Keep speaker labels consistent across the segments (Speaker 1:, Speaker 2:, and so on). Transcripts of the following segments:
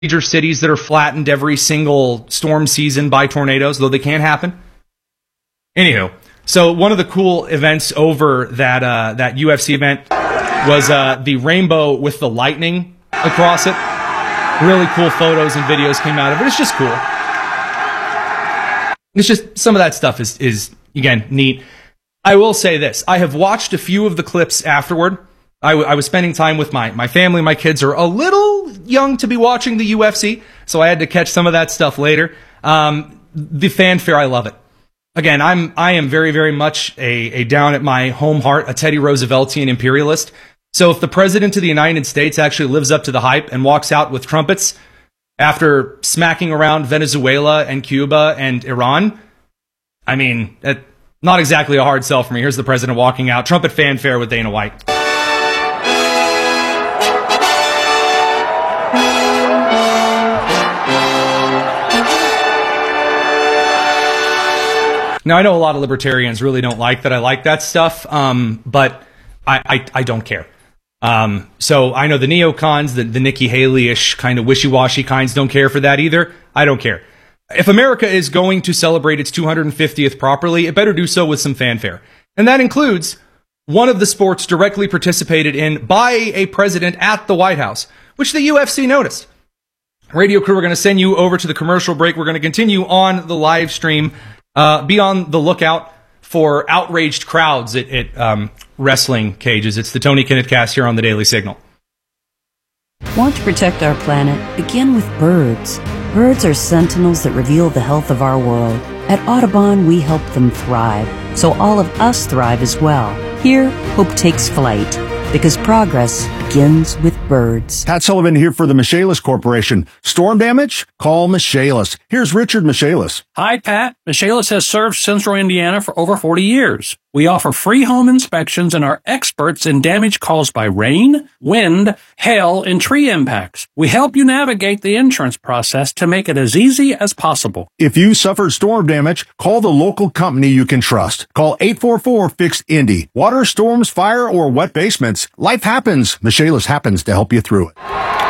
Speaker 1: major cities that are flattened every single storm season by tornadoes, though they can happen. Anywho, so one of the cool events over that UFC event was the rainbow with the lightning across it. Really cool photos and videos came out of it. It's just cool. It's just some of that stuff is again neat. I will say this: I have watched a few of the clips afterward. I was spending time with my family. My kids are a little young to be watching the UFC, so I had to catch some of that stuff later. The fanfare, I love it. Again, I am very, very much a down at my home heart, a Teddy Rooseveltian imperialist. So if the president of the United States actually lives up to the hype and walks out with trumpets after smacking around Venezuela and Cuba and Iran, I mean, not exactly a hard sell for me. Here's the president walking out, trumpet fanfare with Dana White. Now, I know a lot of libertarians really don't like that I like that stuff, but I don't care. So I know the neocons, the Nikki Haley-ish kind of wishy-washy kinds don't care for that either. I don't care. If America is going to celebrate its 250th properly, it better do so with some fanfare. And that includes one of the sports directly participated in by a president at the White House, which the UFC noticed. Radio crew, we're going to send you over to the commercial break. We're going to continue on the live stream. Be on the lookout for outraged crowds at wrestling cages. It's the Tony Kinnett Cast here on the Daily Signal.
Speaker 2: Want to protect our planet? Begin with birds. Birds are sentinels that reveal the health of our world. At Audubon, we help them thrive, so all of us thrive as well. Here, hope takes flight, because progress begins with birds.
Speaker 3: Pat Sullivan here for the Michaelis Corporation. Storm damage? Call Michaelis. Here's Richard Michaelis.
Speaker 4: Hi, Pat. Michaelis has served Central Indiana for over 40 years. We offer free home inspections and are experts in damage caused by rain, wind, hail, and tree impacts. We help you navigate the insurance process to make it as easy as possible.
Speaker 3: If you suffered storm damage, call the local company you can trust. Call 844-FIX-INDY. Water, storms, fire, or wet basements. Life happens. Michaelis happens to help you through it.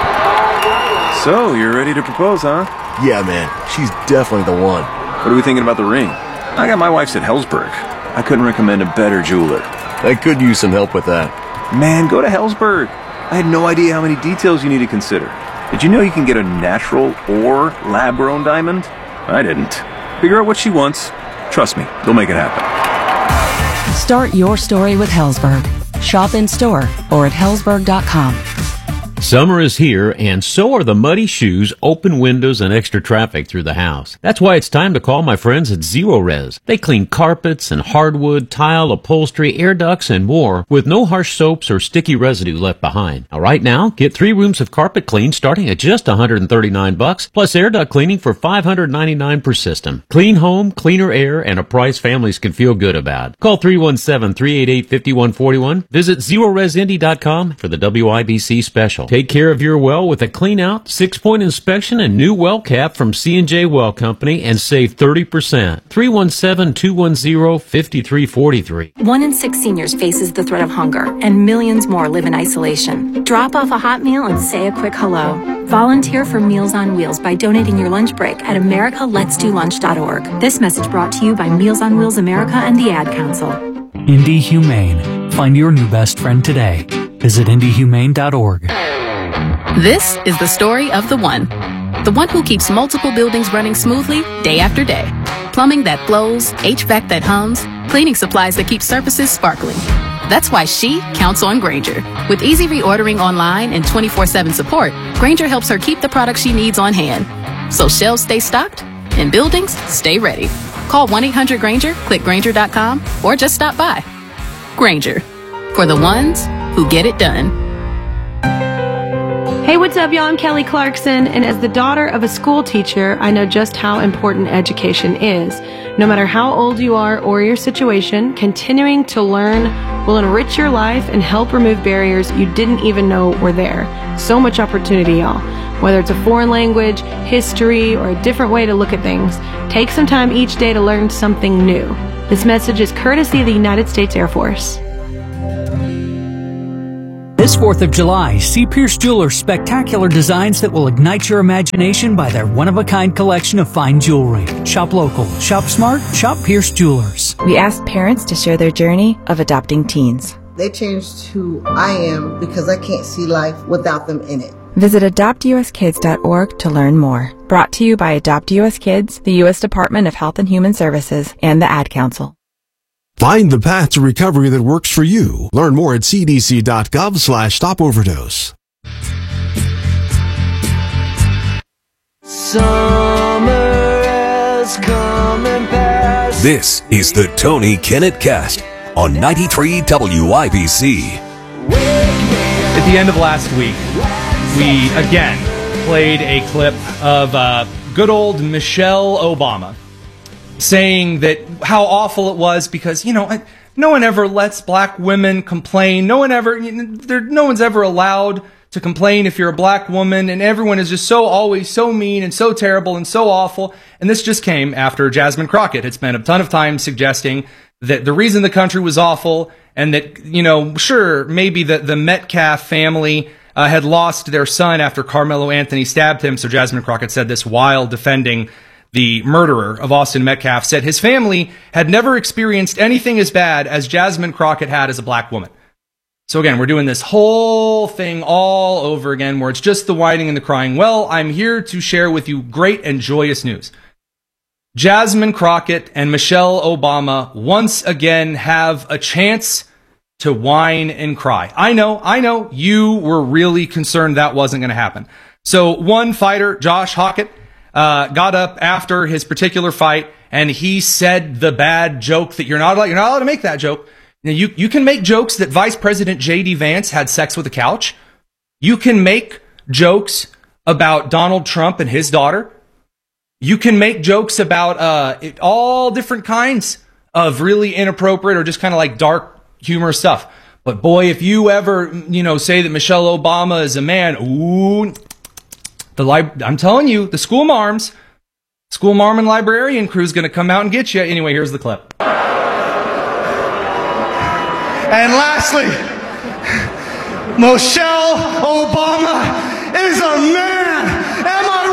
Speaker 5: So, you're ready to propose, huh?
Speaker 6: Yeah, man. She's definitely the one.
Speaker 5: What are we thinking about the ring? I got my wife's at Hellsberg. I couldn't recommend a better jeweler.
Speaker 6: I could use some help with that.
Speaker 5: Man, go to Hellsberg. I had no idea how many details you need to consider. Did you know you can get a natural or lab-grown diamond? I didn't. Figure out what she wants. Trust me, they'll make it happen.
Speaker 7: Start your story with Hellsberg. Shop in store or at hellsberg.com.
Speaker 8: Summer is here, and so are the muddy shoes, open windows, and extra traffic through the house. That's why it's time to call my friends at Zero Res. They clean carpets and hardwood, tile, upholstery, air ducts, and more with no harsh soaps or sticky residue left behind. Now, right now, get 3 rooms of carpet clean starting at just $139, plus air duct cleaning for $599 per system. Clean home, cleaner air, and a price families can feel good about. Call 317-388-5141. Visit ZeroResIndy.com for the WIBC special. Take care of your well with a clean-out, 6-point inspection, and new well cap from C&J Well Company and save 30%. 317-210-5343.
Speaker 9: 1 in 6 seniors faces the threat of hunger, and millions more live in isolation. Drop off a hot meal and say a quick hello. Volunteer for Meals on Wheels by donating your lunch break at americaletsdolunch.org. This message brought to you by Meals on Wheels America and the Ad Council.
Speaker 10: Indy Humane. Find your new best friend today. Visit indyhumane.org.
Speaker 11: This is the story of the one who keeps multiple buildings running smoothly day after day. Plumbing that flows, HVAC that hums, cleaning supplies that keep surfaces sparkling. That's why she counts on Grainger. With easy reordering online and 24/7 support, Grainger helps her keep the products she needs on hand. So shelves stay stocked and buildings stay ready. Call 1-800-GRAINGER, click Grainger.com, or just stop by. Grainger, for the ones who get it done.
Speaker 12: Hey, what's up, y'all? I'm Kelly Clarkson, and as the daughter of a school teacher, I know just how important education is. No matter how old you are or your situation, continuing to learn will enrich your life and help remove barriers you didn't even know were there. So much opportunity, y'all. Whether it's a foreign language, history, or a different way to look at things, take some time each day to learn something new. This message is courtesy of the United States Air Force.
Speaker 13: This
Speaker 10: This 4th of July, see Pierce Jewelers' spectacular designs that will ignite your imagination by their one-of-a-kind collection of fine jewelry. Shop local, shop smart, shop Pierce Jewelers.
Speaker 13: We asked parents to share their journey of adopting teens.
Speaker 14: They changed who I am because I can't see life without them in it.
Speaker 13: Visit adoptuskids.org to learn more. Brought to you by Adopt US Kids, the U.S. Department of Health and Human Services, and the Ad Council.
Speaker 15: Find the path to recovery that works for you. Learn more at cdc.gov/stopoverdose.
Speaker 16: Summer has come and passed.
Speaker 17: This is the Tony Kinnett Cast on 93 WIBC.
Speaker 1: At the end of last week, we again played a clip of good old Michelle Obama saying that how awful it was because, you know, no one ever lets black women complain. No one's ever allowed to complain if you're a black woman, and everyone is just always so mean and so terrible and so awful. And this just came after Jasmine Crockett had spent a ton of time suggesting that the reason the country was awful and that, you know, sure, maybe the Metcalf family had lost their son after Carmelo Anthony stabbed him. So Jasmine Crockett said this while defending the murderer of Austin Metcalf, said his family had never experienced anything as bad as Jasmine Crockett had as a black woman. So again, we're doing this whole thing all over again where it's just the whining and the crying. Well, I'm here to share with you great and joyous news. Jasmine Crockett and Michelle Obama once again have a chance to whine and cry. I know, you were really concerned that wasn't going to happen. So one fighter, Josh Hockett, got up after his particular fight and he said the bad joke that you're not allowed to make that joke. Now, you can make jokes that Vice President J.D. Vance had sex with a couch. You can make jokes about Donald Trump and his daughter. You can make jokes about all different kinds of really inappropriate or just kind of like dark humor stuff. But boy, if you ever, say that Michelle Obama is a man, ooh, I'm telling you, the school marm and librarian crew is going to come out and get you. Anyway, here's the clip.
Speaker 18: And lastly, Michelle Obama is a man. Am I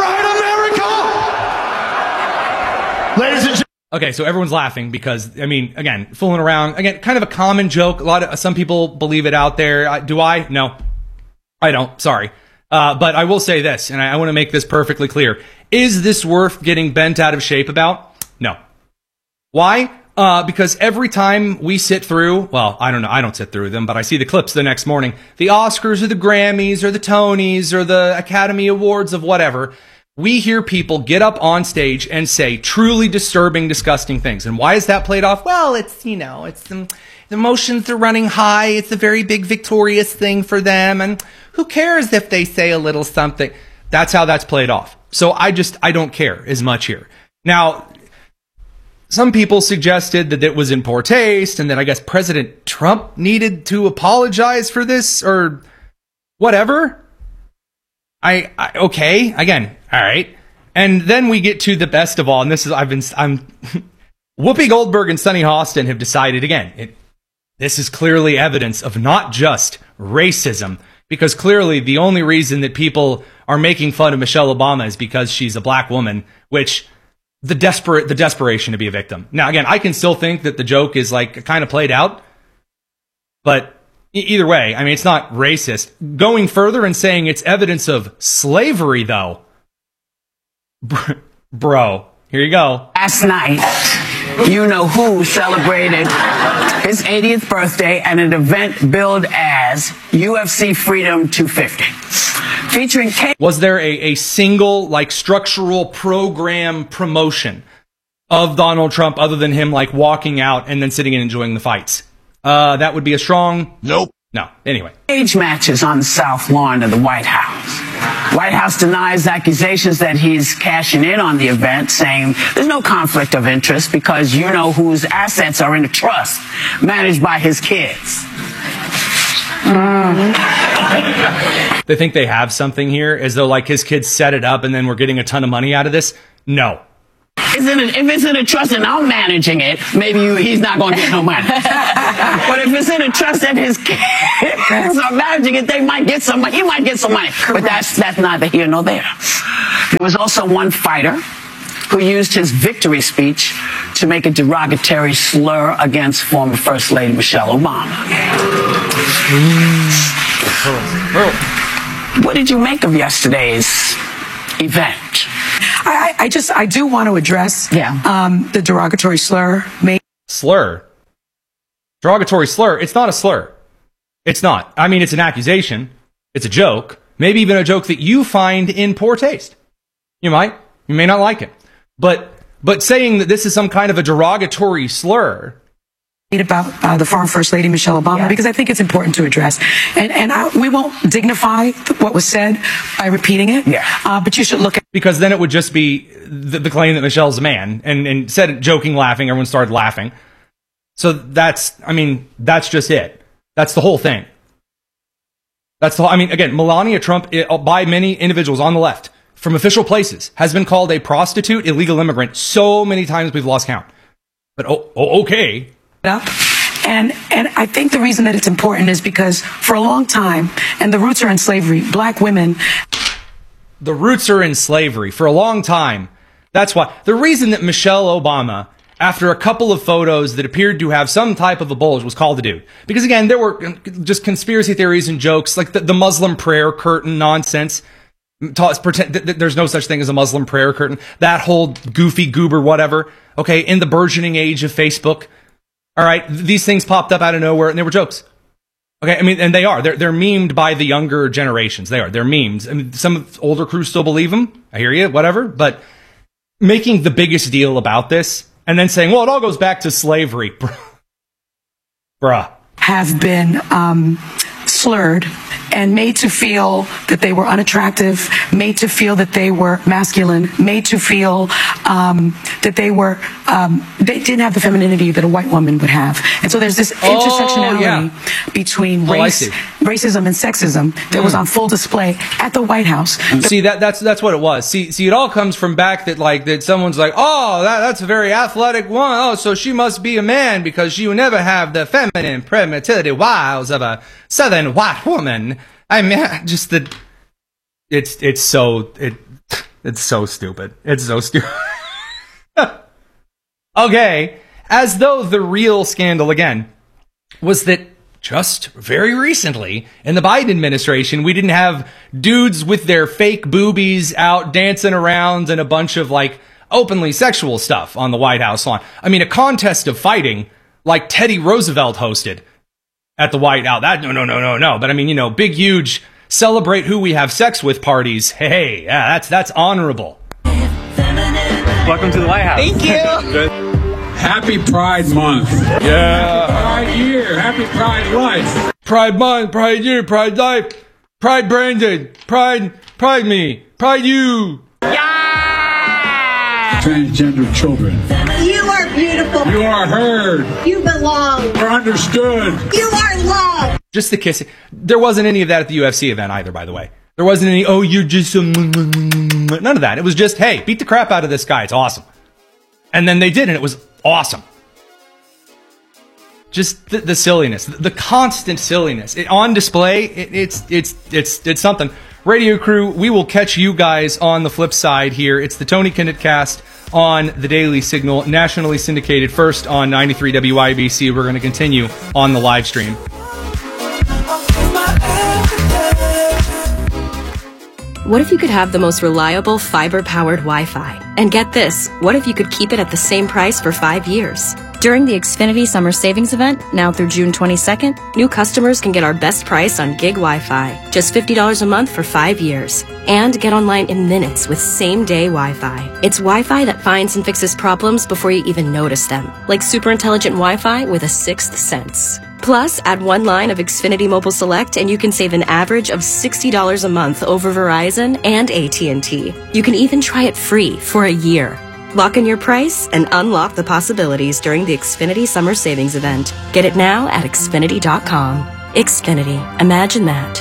Speaker 18: right, America? Ladies and gentlemen.
Speaker 1: Okay, so everyone's laughing because, again, fooling around. Again, kind of a common joke. Some people believe it out there. Do I? No, I don't. Sorry. But I will say this, and I want to make this perfectly clear. Is this worth getting bent out of shape about? No. Why? Because every time we sit through, well, I don't know, I don't sit through them, but I see the clips the next morning, the Oscars or the Grammys or the Tonys or the Academy Awards of whatever, we hear people get up on stage and say truly disturbing, disgusting things. And why is that played off? Well, it's the emotions are running high. It's a very big victorious thing for them. And who cares if they say a little something? That's how that's played off. So I don't care as much here. Now, some people suggested that it was in poor taste and that I guess President Trump needed to apologize for this or whatever. Okay, again, all right. And then we get to the best of all, and this is, Whoopi Goldberg and Sonny Hostin have decided again, this is clearly evidence of not just racism, because clearly the only reason that people are making fun of Michelle Obama is because she's a black woman, which the desperation to be a victim. Now, again, I can still think that the joke is like kind of played out, but either way, it's not racist. Going further and saying it's evidence of slavery, though, bro, here you go.
Speaker 19: Last night, you know who celebrated his 80th birthday at an event billed as UFC Freedom 250. Featuring
Speaker 1: Was there a single structural program promotion of Donald Trump other than him walking out and then sitting and enjoying the fights? That would be a strong nope. No. Anyway.
Speaker 19: Cage matches on the South Lawn of the White House. White House denies accusations that he's cashing in on the event, saying there's no conflict of interest because you know whose assets are in a trust managed by his kids.
Speaker 1: They think they have something here, as though his kids set it up and then we're getting a ton of money out of this. No.
Speaker 19: if it's in a trust and I'm managing it, maybe he's not going to get no money. But if it's in a trust and his kids are managing it, they might get some money. He might get some money. Correct. But that's neither here nor there. There was also one fighter who used his victory speech to make a derogatory slur against former First Lady Michelle Obama. What did you make of yesterday's event?
Speaker 20: I do want to address the derogatory slur.
Speaker 1: Slur? Derogatory slur? It's not a slur. It's not. I mean, it's an accusation. It's a joke. Maybe even a joke that you find in poor taste. You might. You may not like it. But saying that this is some kind of a derogatory slur
Speaker 20: about the former First Lady Michelle Obama, because I think it's important to address. And we won't dignify what was said by repeating it, but you should look at...
Speaker 1: Because then it would just be the claim that Michelle's a man, and said it joking, laughing, everyone started laughing. So that's just it. That's the whole thing. Again, Melania Trump, by many individuals on the left, from official places, has been called a prostitute, illegal immigrant so many times we've lost count. But okay.
Speaker 20: And I think the reason that it's important is because for a long time, and the roots are in slavery, black women...
Speaker 1: The roots are in slavery for a long time. That's why. The reason that Michelle Obama, after a couple of photos that appeared to have some type of a bulge, was called a dude. Because again, there were just conspiracy theories and jokes, like the Muslim prayer curtain nonsense. Pretend there's no such thing as a Muslim prayer curtain. That whole goofy goober whatever. Okay, in the burgeoning age of Facebook. All right, these things popped up out of nowhere, and they were jokes. Okay, and they are. They're memed by the younger generations. They are. They're memes. I mean, some older crews still believe them. I hear you, whatever. But making the biggest deal about this, and then saying, well, it all goes back to slavery. Bruh.
Speaker 20: Have been slurred and made to feel that they were unattractive, made to feel that they were masculine, made to feel that they didn't have the femininity that a white woman would have. And so there's this intersectionality between racism and sexism that was on full display at the White House.
Speaker 1: See, that's what it was. See, it all comes from back that someone's like, oh, that's a very athletic one. Oh, so she must be a man because she will never have the feminine primitivity wiles of a southern white woman. I mean, just it's so stupid. It's so stupid. Okay, as though the real scandal again was that just very recently in the Biden administration, we didn't have dudes with their fake boobies out dancing around and a bunch of like openly sexual stuff on the White House lawn. I mean, a contest of fighting like Teddy Roosevelt hosted at the White House. No. But I mean, big, huge, celebrate who we have sex with parties. Hey, yeah, that's honorable.
Speaker 21: Welcome to the White House.
Speaker 22: Thank you. Happy Pride Month.
Speaker 1: Yeah.
Speaker 22: Pride Year. Happy Pride Life.
Speaker 1: Pride Month, Pride Year, Pride Life, Pride Brandon, Pride Me, Pride You.
Speaker 22: Yeah! Transgender children.
Speaker 23: You are beautiful.
Speaker 22: You are heard.
Speaker 23: You belong.
Speaker 22: You're understood.
Speaker 23: You are loved.
Speaker 1: Just the kissing. There wasn't any of that at the UFC event either, by the way. There wasn't any, oh, you're just so... None of that. It was just, hey, beat the crap out of this guy. It's awesome. And then they did, and it was awesome. Just the silliness, the constant silliness on display. It's something. Radio crew, we will catch you guys on the flip side here. It's the Tony Kinnett Cast on the Daily Signal, nationally syndicated first on 93 WIBC. We're going to continue on the live stream.
Speaker 24: What if you could have the most reliable fiber-powered Wi-Fi? And get this, what if you could keep it at the same price for 5 years? During the Xfinity Summer Savings Event, now through June 22nd, new customers can get our best price on gig Wi-Fi, just $50 a month for 5 years. And get online in minutes with same-day Wi-Fi. It's Wi-Fi that finds and fixes problems before you even notice them, like super intelligent Wi-Fi with a sixth sense. Plus, add one line of Xfinity Mobile Select and you can save an average of $60 a month over Verizon and AT&T. You can even try it free for a year. Lock in your price and unlock the possibilities during the Xfinity Summer Savings Event. Get it now at Xfinity.com. Xfinity. Imagine that.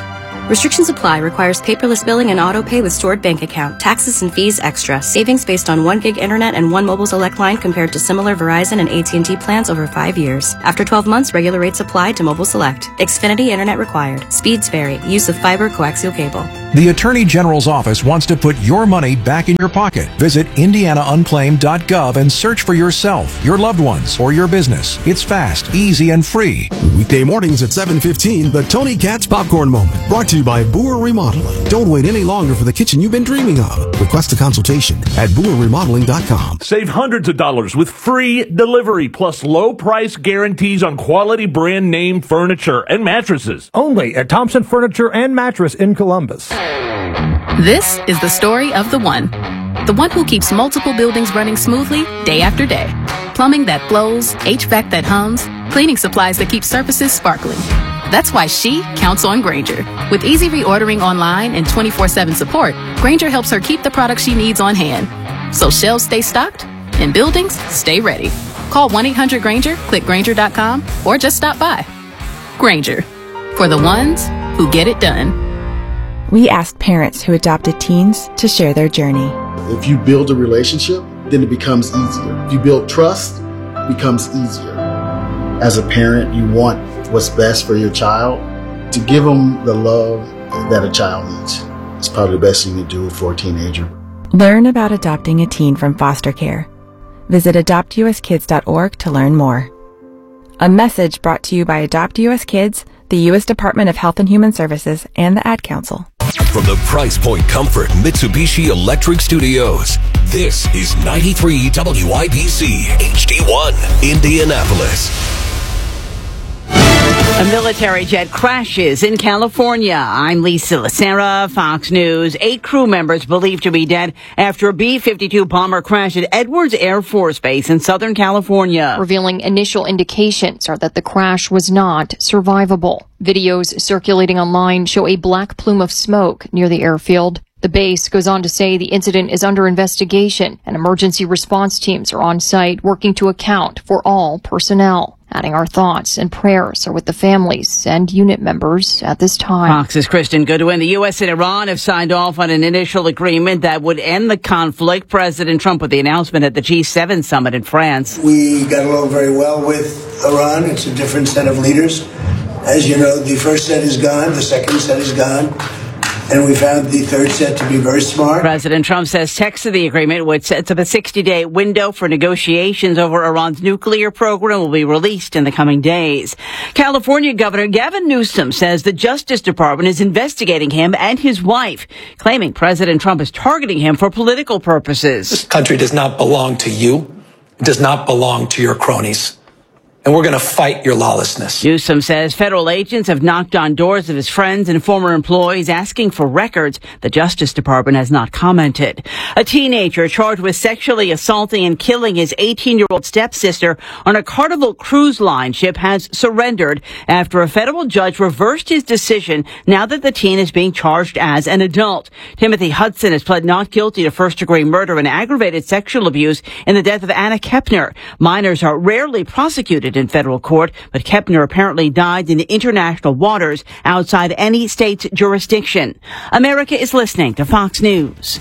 Speaker 24: Restrictions apply. Requires paperless billing and auto pay with stored bank account. Taxes and fees extra. Savings based on 1 gig internet and 1 mobile select line compared to similar Verizon and AT&T plans over 5 years. After 12 months, regular rates apply to mobile select. Xfinity internet required. Speeds vary. Use of fiber coaxial cable.
Speaker 2: The Attorney General's office wants to put your money back in your pocket. Visit indianaunclaimed.gov and search for yourself, your loved ones, or your business. It's fast, easy, and free.
Speaker 15: Weekday mornings at 7:15, the Tony Katz Popcorn Moment. Brought to you by Boer Remodeling. Don't wait any longer for the kitchen you've been dreaming of. Request a consultation at BoerRemodeling.com.
Speaker 3: Save hundreds of dollars with free delivery plus low price guarantees on quality brand name furniture and mattresses.
Speaker 4: Only at Thompson Furniture and Mattress in Columbus.
Speaker 11: This is the story of the one who keeps multiple buildings running smoothly day after day. Plumbing that flows, HVAC that hums, cleaning supplies that keep surfaces sparkling. That's why she counts on Grainger. With easy reordering online and 24/7 support, Grainger helps her keep the products she needs on hand. So shelves stay stocked and buildings stay ready. Call 1-800-GRAINGER, click Grainger.com, or just stop by. Grainger, for the ones who get it done.
Speaker 13: We asked parents who adopted teens to share their journey.
Speaker 6: If you build a relationship, then it becomes easier. If you build trust, it becomes easier. As a parent, you want what's best for your child. To give them the love that a child needs. It's probably the best thing you do for a teenager.
Speaker 13: Learn about adopting a teen from foster care. Visit adoptuskids.org to learn more. A message brought to you by Adopt US Kids, the U.S. Department of Health and Human Services, and the Ad Council.
Speaker 17: From the Price Point Comfort Mitsubishi Electric Studios, this is 93 WIBC HD1, Indianapolis.
Speaker 25: A military jet crashes in California. I'm Lisa Lacera, Fox News. 8 crew members believed to be dead after a B-52 bomber crashed at Edwards Air Force Base in Southern California.
Speaker 26: Revealing initial indications are that the crash was not survivable. Videos circulating online show a black plume of smoke near the airfield. The base goes on to say the incident is under investigation and emergency response teams are on site working to account for all personnel. Adding our thoughts and prayers are with the families and unit members at this time.
Speaker 25: Fox's Kristen Goodwin. The U.S. and Iran have signed off on an initial agreement that would end the conflict. President Trump with the announcement at the G7 summit in France.
Speaker 27: We got along very well with Iran. It's a different set of leaders. As you know, the first set is gone. The second set is gone. And we found the third set to be very smart.
Speaker 25: President Trump says text of the agreement, which sets up a 60-day window for negotiations over Iran's nuclear program, will be released in the coming days. California Governor Gavin Newsom says the Justice Department is investigating him and his wife, claiming President Trump is targeting him for political purposes.
Speaker 28: This country does not belong to you. It does not belong to your cronies. And we're going to fight your lawlessness.
Speaker 25: Newsom says federal agents have knocked on doors of his friends and former employees asking for records. The Justice Department has not commented. A teenager charged with sexually assaulting and killing his 18-year-old stepsister on a Carnival Cruise Line ship has surrendered after a federal judge reversed his decision now that the teen is being charged as an adult. Timothy Hudson has pled not guilty to first-degree murder and aggravated sexual abuse in the death of Anna Kepner. Minors are rarely prosecuted in federal court, but Kepner apparently died in international waters outside any state's jurisdiction. America is listening to Fox News.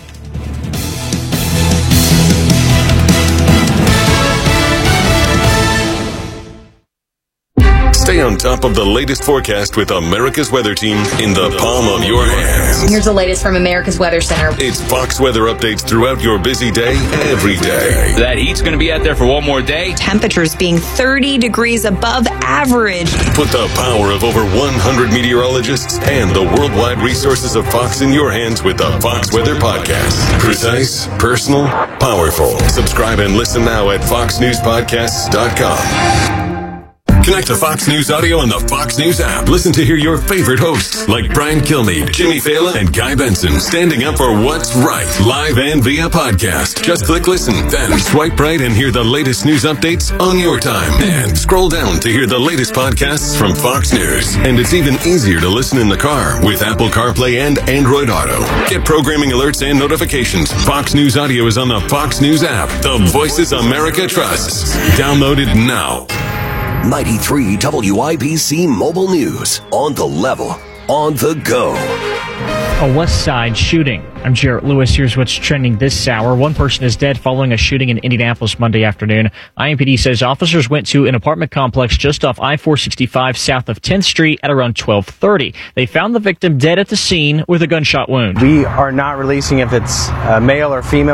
Speaker 17: Stay on top of the latest forecast with America's Weather Team in the palm of your hands.
Speaker 24: Here's the latest from America's Weather Center.
Speaker 17: It's Fox weather updates throughout your busy day, every day.
Speaker 29: That heat's going to be out there for one more day.
Speaker 24: Temperatures being 30 degrees above average.
Speaker 17: Put the power of over 100 meteorologists and the worldwide resources of Fox in your hands with the Fox Weather Podcast. Precise, personal, powerful. Subscribe and listen now at foxnewspodcasts.com. Connect to Fox News Audio on the Fox News app. Listen to hear your favorite hosts like Brian Kilmeade, Jimmy Fallon, and Guy Benson standing up for what's right, live and via podcast. Just click listen, then swipe right and hear the latest news updates on your time. And scroll down to hear the latest podcasts from Fox News. And it's even easier to listen in the car with Apple CarPlay and Android Auto. Get programming alerts and notifications. Fox News Audio is on the Fox News app. The voices America trusts. Download it now. 93 WIBC Mobile News. On the level. on the go.
Speaker 5: A West Side shooting. I'm Jarrett Lewis. Here's what's trending this hour. One person is dead following a shooting in Indianapolis Monday afternoon. IMPD says officers went to an apartment complex just off I-465 south of 10th Street at around 12:30. They found the victim dead at the scene with a gunshot wound.
Speaker 7: We are not releasing if it's male or female.